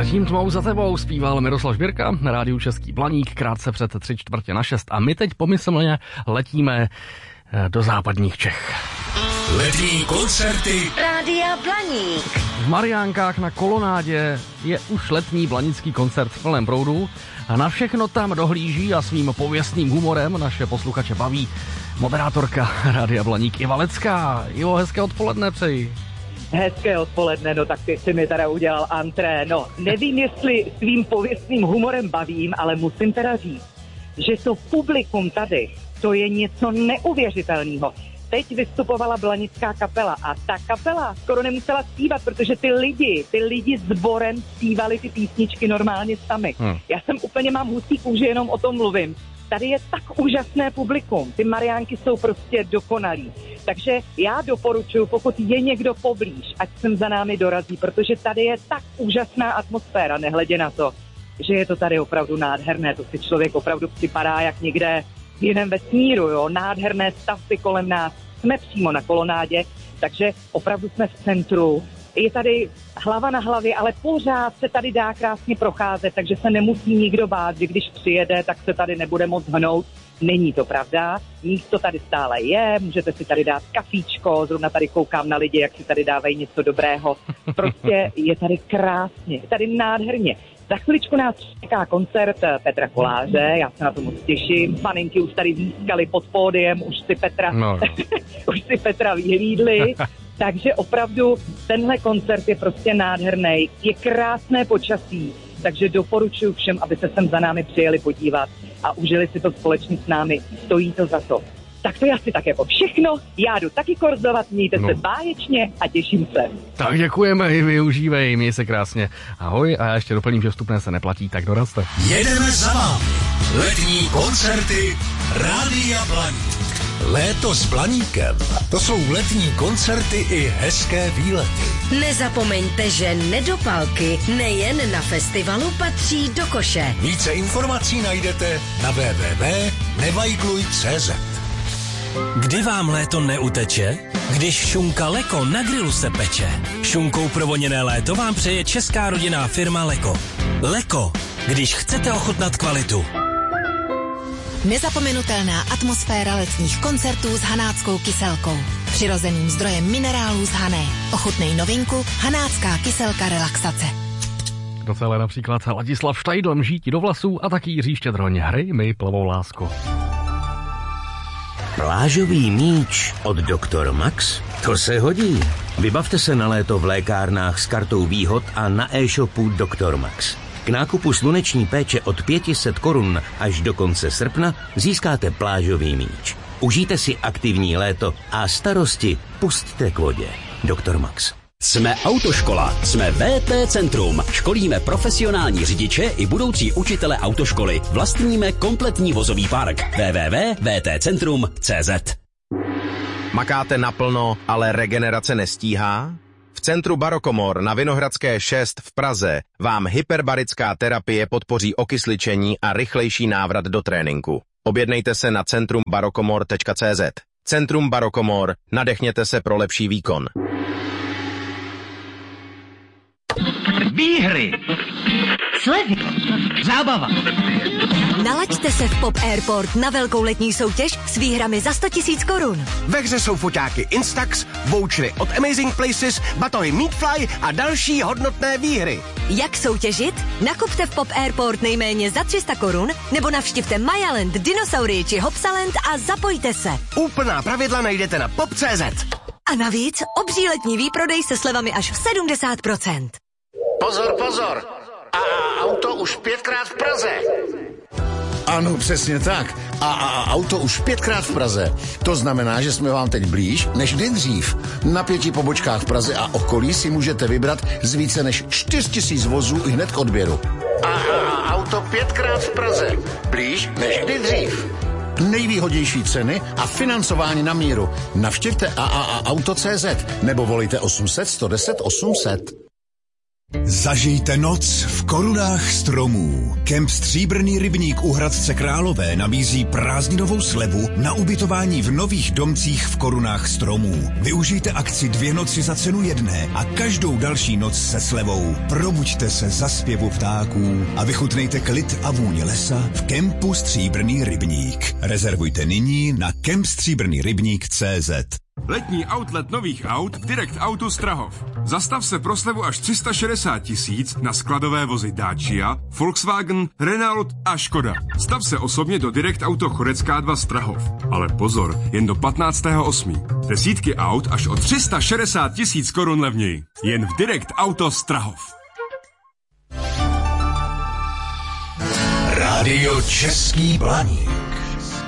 Zatím tmou za tebou zpíval Miroslav Žbírka na rádiu Český Blaník krátce před 5:45 a my teď pomyslně letíme do západních Čech. Letní koncerty Rádia Blaník. V Mariánkách na Kolonádě je už letní blanický koncert v plném proudu a na všechno tam dohlíží a svým pověstným humorem naše posluchače baví moderátorka Rádia Blaník Iva Lecká. Ivo, hezké odpoledne přeji. Hezké odpoledne, no tak ty jsi mi teda udělal antré. No, nevím, jestli svým pověstným humorem bavím, ale musím teda říct, že to publikum tady, to je něco neuvěřitelného. Teď vystupovala blanická kapela a ta kapela skoro nemusela zpívat, protože ty lidi sborem zpívali ty písničky normálně sami. Já jsem úplně mám husí kůži, jenom o tom mluvím. Tady je tak úžasné publikum, ty Mariánky jsou prostě dokonalí. Takže já doporučuji, pokud je někdo poblíž, ať sem za námi dorazí, protože tady je tak úžasná atmosféra, nehledě na to, že je to tady opravdu nádherné. To si člověk opravdu připadá jak někde v jiném vesmíru, jo? Nádherné stavby kolem nás. Jsme přímo na Kolonádě, takže opravdu jsme v centru. Je tady hlava na hlavě, ale pořád se tady dá krásně procházet, takže se nemusí nikdo bát, že když přijede, tak se tady nebude moc hnout. Není to pravda, místo tady stále je, můžete si tady dát kafíčko, zrovna tady koukám na lidi, jak si tady dávají něco dobrého. Prostě je tady krásně, je tady nádherně. Za chviličku nás čeká koncert Petra Koláře, já se na to moc těším. Paninky už tady výskaly pod pódiem, už si Petra vyhlídli. Takže opravdu tenhle koncert je prostě nádherný, je krásné počasí, takže doporučuji všem, aby se sem za námi přijeli podívat a užili si to společně s námi, stojí to za to. Tak to je asi tak jako všechno, já jdu taky korzovat, mějte se báječně a těším se. Tak děkujeme i využívej, měj se krásně. Ahoj a já ještě doplním, že vstupné se neplatí, tak dorazte. jedeme za vámi. Letní koncerty Rádia Blaník. Léto s Blaníkem. To jsou letní koncerty i hezké výlety. Nezapomeňte, že nedopalky nejen na festivalu patří do koše. Více informací najdete na www.nevajgluj.cz. Kdy vám léto neuteče? Když šunka Leko na grilu se peče. Šunkou provoněné léto vám přeje česká rodinná firma Leko. Leko, když chcete ochutnat kvalitu. Nezapomenutelná atmosféra letních koncertů s hanáckou kyselkou. Přirozeným zdrojem minerálů z Hané. Ochutnej novinku Hanácká kyselka relaxace. Docela například Ladislav Štajdl mží ti do vlasů a taky Jiří Štědroň. Hrej mi plavou lásku. Plážový míč od Dr. Max? To se hodí. Vybavte se na léto v lékárnách s kartou výhod a na e-shopu Dr. Max. K nákupu sluneční péče od 500 korun až do konce srpna získáte plážový míč. Užijte si aktivní léto a starosti pusťte k vodě. Dr. Max. Jsme autoškola, jsme VT Centrum. Školíme profesionální řidiče i budoucí učitele autoškoly. Vlastníme kompletní vozový park. www.vtcentrum.cz. Makáte naplno, ale regenerace nestíhá? V centru Barokomor na Vinohradské 6 v Praze vám hyperbarická terapie podpoří okysličení a rychlejší návrat do tréninku. Objednejte se na centrumbarokomor.cz. Centrum Barokomor. Nadechněte se pro lepší výkon. Výhry, slevy, zábava. Nalaďte se v Pop Airport na velkou letní soutěž s výhrami za 100 000 korun. Ve hře jsou foťáky Instax, vouchery od Amazing Places, batohy Meatfly a další hodnotné výhry. Jak soutěžit? Nakupte v Pop Airport nejméně za 300 korun nebo navštivte Mayaland, Dinosaury či Hopsaland a zapojte se. Úplná pravidla najdete na pop.cz. A navíc obří letní výprodej se slevami až 70%. Pozor, pozor! A auto už 5krát v Praze. Ano, přesně tak. A auto už 5krát v Praze. To znamená, že jsme vám teď blíž než kdy dřív. Na 5 pobočkách v Praze a okolí si můžete vybrat z více než 4 000 vozů i hned k odběru. A auto 5krát v Praze. Blíž než kdy dřív. Nejvýhodnější ceny a financování na míru. Navštivte AAA Auto.cz nebo volejte 800 110 800. Zažijte noc v korunách stromů. Kemp Stříbrný rybník u Hradce Králové nabízí prázdninovou slevu na ubytování v nových domcích v korunách stromů. Využijte akci 2 noci za cenu 1 a každou další noc se slevou. Probuďte se za zpěvu ptáků a vychutnejte klid a vůně lesa v kempu Stříbrný rybník. Rezervujte nyní na kempstříbrnyrybník.cz. Letní outlet nových aut v Direct Autu Strahov. Zastav se pro slevu až 360 000 na skladové vozy Dacia, Volkswagen, Renault a Škoda. Stav se osobně do Direct Auto Chorecká 2 Strahov. Ale pozor, jen do 15.8. Desítky aut až o 360 000 korun levněji. Jen v Direct Auto Strahov. Rádio Český Blaník.